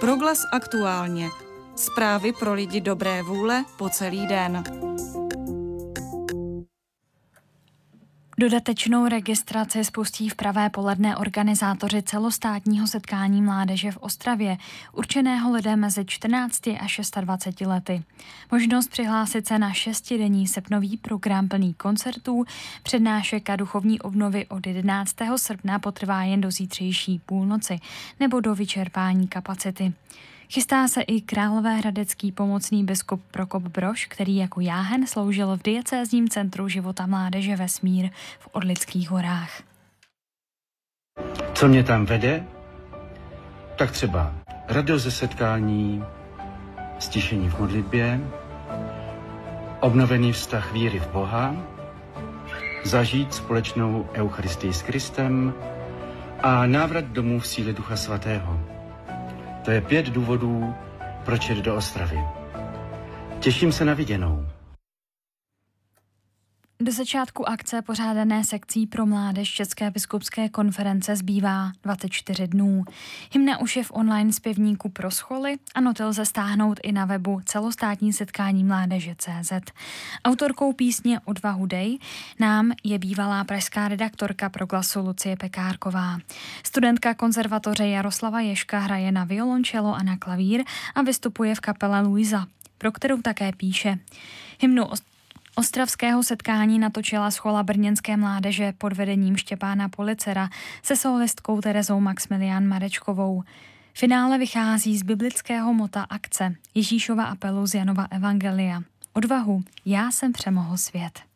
Proglas aktuálně. Zprávy pro lidi dobré vůle po celý den. Dodatečnou registraci spustí v pravé poledne organizátoři celostátního setkání mládeže v Ostravě, určeného lidem mezi 14 a 26 lety. Možnost přihlásit se na 6denní srpnový program plný koncertů, přednášek a duchovní obnovy od 11. srpna potrvá jen do zítřejší půlnoci nebo do vyčerpání kapacity. Chystá se i královéhradecký pomocný biskup Prokop Brož, který jako jáhen sloužil v diecézním centru života mládeže Vesmír v Orlických horách. Co mě tam vede? Tak třeba radost ze setkání, stišení v modlitbě, obnovený vztah víry v Boha, zažít společnou Eucharistii s Kristem a návrat domů v síle Ducha Svatého. To je 5 důvodů, proč jet do Ostravy. Těším se na viděnou. Do začátku akce pořádané sekcí pro mládež České biskupské konference zbývá 24 dnů. Hymna už je v online zpěvníku pro scholy a noty lze stáhnout i na webu celostátní setkání mládeže.cz. Autorkou písně Odvahu dej nám je bývalá pražská redaktorka Proglasu Lucie Pekárková. Studentka konzervatoře Jaroslava Ježka hraje na violončelo a na klavír a vystupuje v kapele Luisa, pro kterou také píše. Hymnu ostravského setkání natočila schola brněnské mládeže pod vedením Štěpána Policera se solistkou Terezou Maxmilián Marečkovou. Finále vychází z biblického mota akce Ježíšova apelu z Janova evangelia. Odvahu, já jsem přemohl svět.